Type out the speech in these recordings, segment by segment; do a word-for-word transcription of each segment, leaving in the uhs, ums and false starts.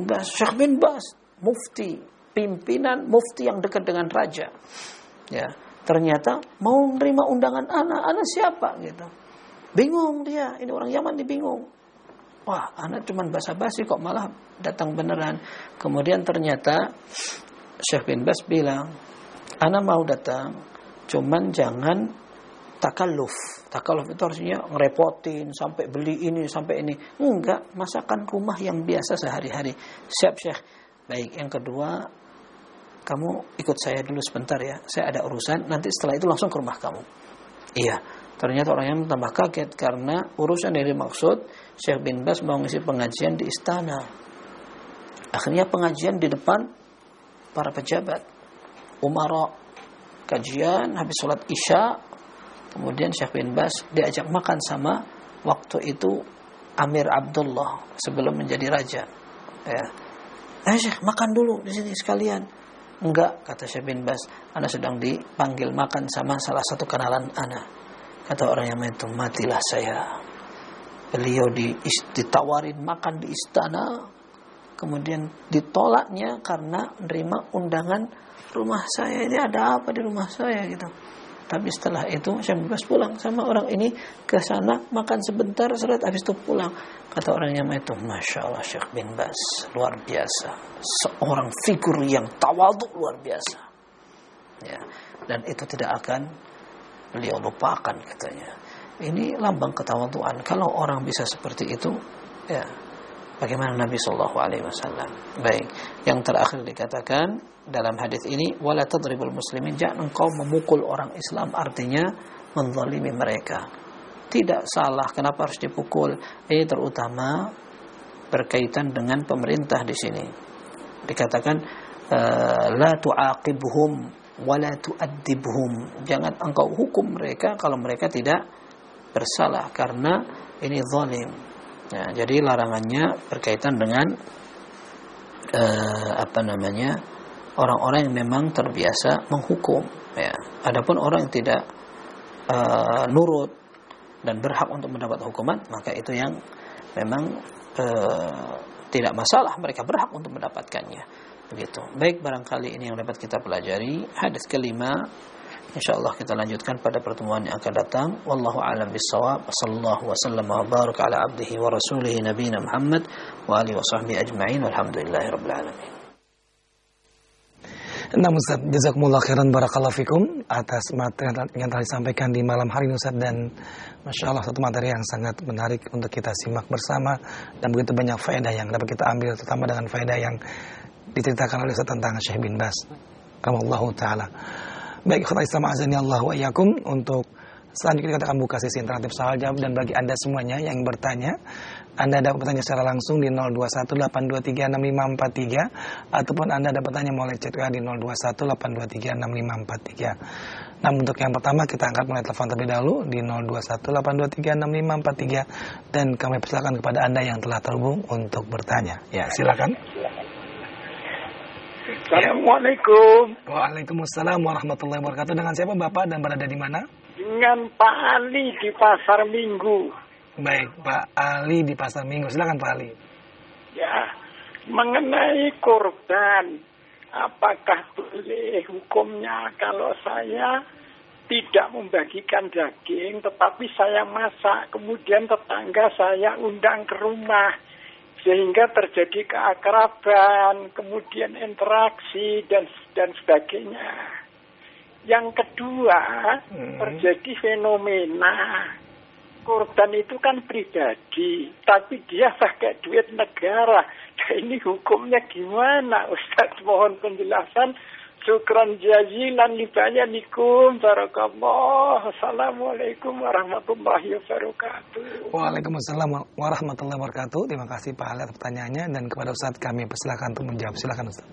Bas, Syekh bin Bas, mufti, pimpinan mufti yang dekat dengan raja. Ya, ternyata mau menerima undangan anak, anak siapa gitu. Bingung dia, ini orang Yaman dia bingung. Wah, anak cuman basa-basi kok malah datang beneran. Kemudian ternyata Syekh bin Bas bilang, anak mau datang, cuman jangan takalluf. Takalluf itu artinya ngerepotin sampai beli ini sampai ini. Enggak, masakan rumah yang biasa sehari-hari. Siap Syekh. Baik, yang kedua, kamu ikut saya dulu sebentar ya. Saya ada urusan, nanti setelah itu langsung ke rumah kamu. Iya. Ternyata orang yang tambah kaget karena urusan yang dimaksud Syekh bin Bas mau ngisi pengajian di istana. Akhirnya pengajian di depan para pejabat, umara, kajian habis sholat isya. Kemudian Syekh bin Bas diajak makan sama waktu itu Amir Abdullah sebelum menjadi raja. Ya. Eh Syekh, makan dulu di sini sekalian. Enggak, kata Syekh bin Bas, ana sedang dipanggil makan sama salah satu kenalan ana. Kata orang yang itu, matilah saya. Beliau di, ditawarin makan di istana, kemudian ditolaknya karena menerima undangan rumah saya. Ini ada apa di rumah saya gitu. Tapi setelah itu Syekh bin Bas pulang sama orang ini ke sana makan sebentar, seret habis itu pulang. Kata orang yang itu, Masya Allah Syekh bin Bas luar biasa, seorang figur yang tawadhu luar biasa. Ya, dan itu tidak akan beliau lupakan katanya. Ini lambang ketawaduan. Kalau orang bisa seperti itu, ya bagaimana Nabi Shallallahu Alaihi Wasallam. Baik, yang terakhir dikatakan dalam hadis ini, wala tadribul muslimin, jangan engkau memukul orang Islam, artinya menzalimi mereka. Tidak salah, kenapa harus dipukul? Ini terutama berkaitan dengan pemerintah di sini. Dikatakan la tu'aqibhum wala tu'addibhum. Jangan engkau hukum mereka kalau mereka tidak bersalah karena ini zalim. Ya, jadi larangannya berkaitan dengan uh, apa namanya orang-orang yang memang terbiasa menghukum. Ya. Adapun orang yang tidak uh, nurut dan berhak untuk mendapat hukuman, maka itu yang memang uh, tidak masalah, mereka berhak untuk mendapatkannya. Begitu. Baik, barangkali ini yang dapat kita pelajari. Hadis kelima, insyaallah kita lanjutkan pada pertemuan yang akan datang. Wallahu a'lam bissawab. Sallallahu wasallam wa baraka ala abdihi wa rasulihi nabiyina Muhammad wa alihi wa sahbihi ajma'in. Walhamdulillahirabbil alamin. Nah Ustaz, jazakumullah khairan barakallahu fikum atas materi yang telah disampaikan di malam hari ini Ustaz, dan Masya Allah satu materi yang sangat menarik untuk kita simak bersama, dan begitu banyak faedah yang dapat kita ambil, terutama dengan faedah yang diceritakan oleh Ustaz tentang Syekh bin Bas rahimallahu taala. Baik, ikhwan Islam azani Allah wa iyyakum, untuk selanjutnya kita akan buka sesi interaktif soal jawab, dan bagi Anda semuanya yang bertanya, Anda dapat bertanya secara langsung di nol dua satu delapan dua tiga enam lima empat tiga, ataupun Anda dapat bertanya melalui chat W A di nol dua satu delapan dua tiga enam lima empat tiga. Nah, untuk yang pertama kita angkat mulai telepon terlebih dahulu di nol dua satu delapan dua tiga enam lima empat tiga, dan kami persilakan kepada Anda yang telah terhubung untuk bertanya. Ya, silakan. Assalamualaikum. Waalaikumsalam warahmatullahi wabarakatuh. Dengan siapa Bapak dan berada di mana? Dengan Pak Ali di Pasar Minggu. Baik, Pak Ali di Pasar Minggu. Silakan Pak Ali. Ya, mengenai korban, apakah boleh hukumnya kalau saya tidak membagikan daging, tetapi saya masak, kemudian tetangga saya undang ke rumah, sehingga terjadi keakraban, kemudian interaksi dan dan sebagainya. Yang kedua, hmm. terjadi fenomena korban itu kan pribadi, tapi dia pakai duit negara. Nah, ini hukumnya gimana, Ustaz? Mohon penjelasan. Syukran jazilan libayanikum. Barakallah. Assalamualaikum warahmatullahi wabarakatuh. Waalaikumsalam warahmatullahi wabarakatuh. Terima kasih Pak Ali atas pertanyaannya, dan kepada Ustaz kami persilakan untuk menjawab. Silakan Ustaz.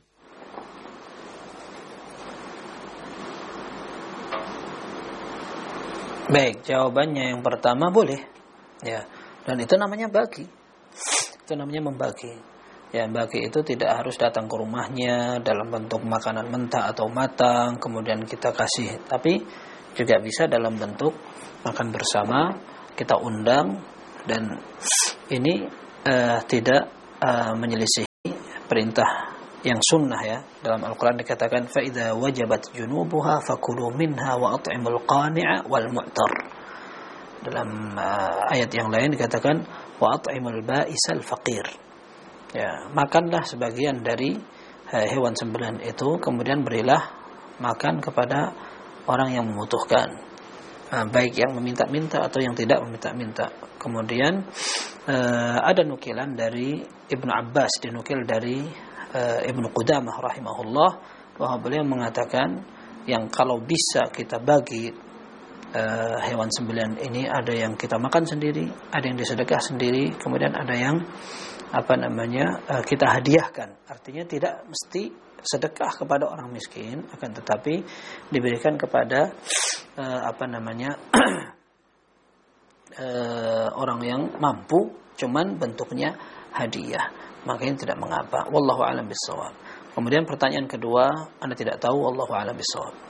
Baik, jawabannya yang pertama boleh. Ya. Dan itu namanya bagi. Itu namanya membagi. Ya, bagi itu tidak harus datang ke rumahnya dalam bentuk makanan mentah atau matang kemudian kita kasih, tapi juga bisa dalam bentuk makan bersama, kita undang, dan ini uh, tidak uh, menyelisih perintah yang sunnah ya. Dalam Al-Quran dikatakan فَإِذَا وَجَبَتْ جُنُوبُهَا فَكُلُوا مِنْهَا وَأَطْعِمُوا الْقَانِعَ وَالْمُعْتَرِ. Dalam uh, ayat yang lain dikatakan وَأَطْعِمُوا الْبَائِسَ الْفَقِيرِ. Ya, makanlah sebagian dari uh, hewan sembelihan itu, kemudian berilah makan kepada orang yang membutuhkan, uh, baik yang meminta-minta atau yang tidak meminta-minta. Kemudian uh, ada nukilan dari Ibnu Abbas, dinukil dari uh, Ibnu Qudamah rahimahullah, bahwa beliau mengatakan yang kalau bisa kita bagi Uh, hewan sembelihan ini, ada yang kita makan sendiri, ada yang disedekah sendiri, kemudian ada yang apa namanya uh, kita hadiahkan. Artinya tidak mesti sedekah kepada orang miskin, akan tetapi diberikan kepada uh, apa namanya uh, orang yang mampu, cuman bentuknya hadiah, makanya tidak mengapa. Wallahu a'lam bishawab. Kemudian pertanyaan kedua, Anda tidak tahu, wallahu a'lam bishawab.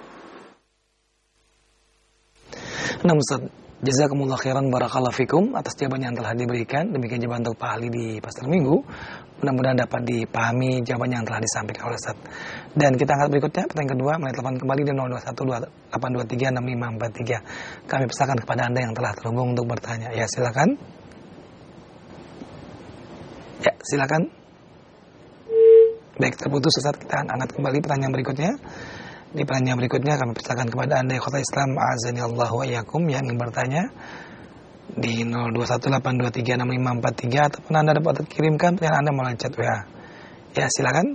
Nah Ustaz, jazakumullah khairan barakallahu fikum atas jawaban yang telah diberikan. Demikian jawaban untuk Pak Ali di Pasar Minggu. Mudah-mudahan dapat dipahami jawaban yang telah disampaikan oleh Ustaz. Dan kita angkat berikutnya, pertanyaan kedua, menelpon kembali di nol dua satu delapan dua tiga enam lima empat tiga. Kami persilakan kepada Anda yang telah terhubung untuk bertanya. Ya, silakan. Ya, silakan. Baik, terputus Ustaz, kita angkat kembali pertanyaan berikutnya. Di pertanyaan berikutnya kami persilakan kepada Anda ikhwatal Islam azani Allah wa iyyakum yang ingin bertanya di nol dua satu delapan dua tiga enam lima empat tiga, ataupun Anda dapat kirimkan pertanyaan Anda melalui chat W A. Ya, silakan.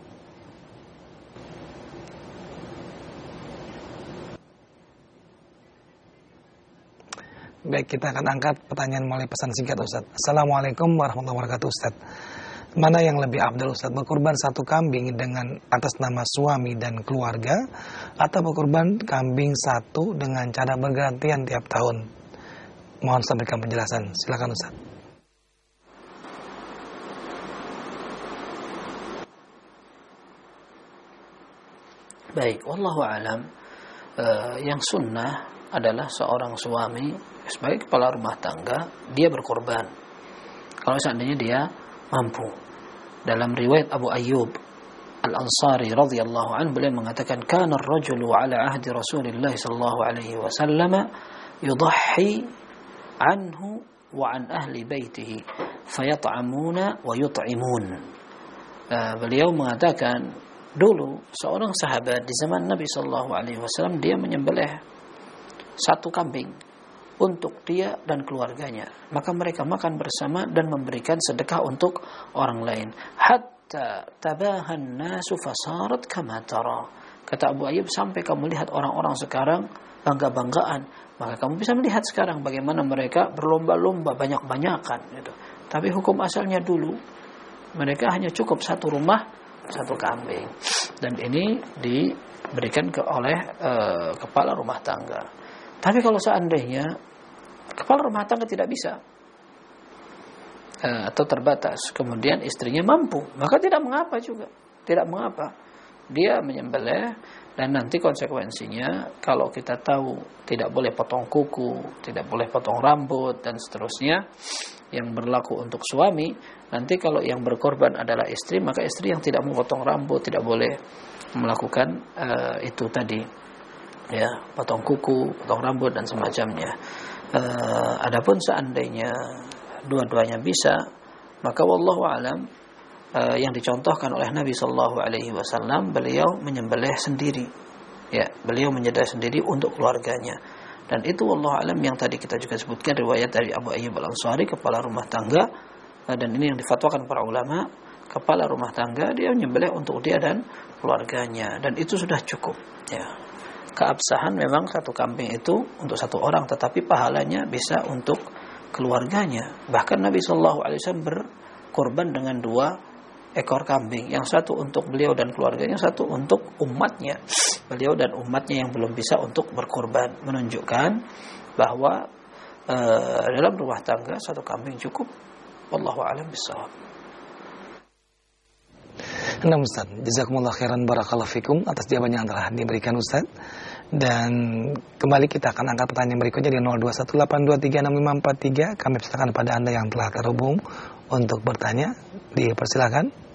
Baik, kita akan angkat pertanyaan melalui pesan singkat Ustaz. Assalamualaikum warahmatullahi wabarakatuh Ustaz. Mana yang lebih afdal Ustaz, berkorban satu kambing dengan atas nama suami dan keluarga, atau berkorban kambing satu dengan cara bergantian tiap tahun? Mohon sampaikan penjelasan. Silakan Ustaz. Baik, wallahu a'lam. Uh, yang sunnah adalah seorang suami sebagai kepala rumah tangga, dia berkorban kalau seandainya dia mampu. Dalam riwayat Abu Ayyub Al-Ansari radhiyallahu anhu, beliau mengatakan kana ar-rajulu ala ahdi Rasulillah sallallahu alaihi wasallam yudahhi anhu wa an ahli baitihi fayat'amuna wa yut'imun. Uh, beliau mengatakan dulu seorang sahabat di zaman Nabi sallallahu alaihi wasallam, dia menyembelih satu kambing untuk dia dan keluarganya, maka mereka makan bersama dan memberikan sedekah untuk orang lain. Hatta tabahan nasu fasarat kama tara. Kata Abu Ayyub, sampai kamu lihat orang-orang sekarang bangga-banggaan, maka kamu bisa melihat sekarang bagaimana mereka berlomba-lomba banyak-banyakan gitu. Tapi hukum asalnya dulu mereka hanya cukup satu rumah, satu kambing, dan ini diberikan ke oleh uh, kepala rumah tangga. Tapi kalau seandainya kepala rumah tangga tidak bisa uh, atau terbatas, kemudian istrinya mampu, maka tidak mengapa juga, tidak mengapa dia menyembelih. Dan nanti konsekuensinya, kalau kita tahu tidak boleh potong kuku, tidak boleh potong rambut dan seterusnya yang berlaku untuk suami, nanti kalau yang berkorban adalah istri, maka istri yang tidak memotong rambut tidak boleh melakukan uh, itu tadi, ya, potong kuku, potong rambut dan semacamnya. Uh, adapun seandainya dua-duanya bisa, maka wallahu alam, uh, yang dicontohkan oleh Nabi Shallallahu Alaihi Wasallam, beliau menyembelih sendiri, ya, beliau menyembelih sendiri untuk keluarganya. Dan itu wallahu alam yang tadi kita juga sebutkan riwayat dari Abu Ayyub Al-Ansari, kepala rumah tangga, uh, dan ini yang difatwakan para ulama, kepala rumah tangga dia menyembelih untuk dia dan keluarganya, dan itu sudah cukup, ya. Keabsahan memang satu kambing itu untuk satu orang, tetapi pahalanya bisa untuk keluarganya. Bahkan Nabi Shallallahu Alaihi Wasallam berkorban dengan dua ekor kambing, yang satu untuk beliau dan keluarganya, satu untuk umatnya, beliau dan umatnya yang belum bisa untuk berkorban, menunjukkan bahwa e, dalam rumah tangga satu kambing cukup. Wallahu a'lam bishawab. Nah Ustaz, jazakumullah khairan barakallahu fikum atas jawaban yang telah diberikan Ustaz. Dan kembali kita akan angkat pertanyaan berikutnya di nol dua satu delapan dua tiga enam lima empat tiga. Kami persilakan pada Anda yang telah terhubung untuk bertanya. Dipersilakan.